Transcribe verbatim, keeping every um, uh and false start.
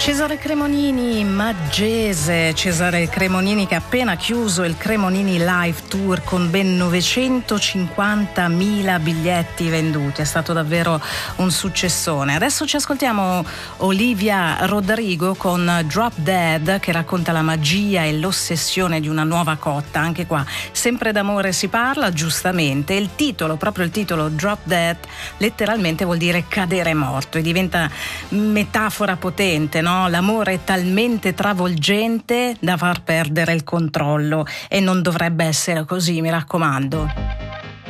Cesare Cremonini, Maggese. Cesare Cremonini che ha appena chiuso il Cremonini Live Tour con ben novecentocinquantamila biglietti venduti. È stato davvero un successone. Adesso ci ascoltiamo Olivia Rodrigo con Drop Dead, che racconta la magia e l'ossessione di una nuova cotta. Anche qua sempre d'amore si parla, giustamente. Il titolo, proprio il titolo Drop Dead, letteralmente vuol dire cadere morto e diventa metafora potente, no? L'amore è talmente travolgente da far perdere il controllo, e non dovrebbe essere così, mi raccomando.